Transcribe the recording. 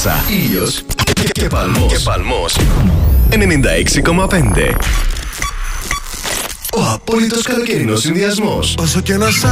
θάλασσα, ήλιος και παλμός. 96,5. Ο απόλυτος καλοκαιρινός συνδυασμός. Όσο και να σ'